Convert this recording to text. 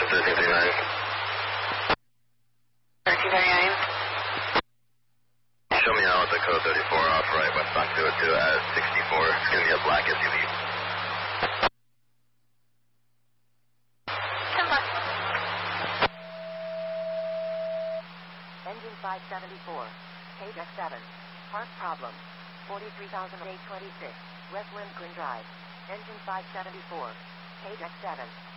1339. 1339. Show me now with the code 34 off right, westbound 202 at 64. It's going to be a black SUV. Engine 574, Page X7, part problem, 43,826, West Lindgren Drive, Engine 574, Page X7.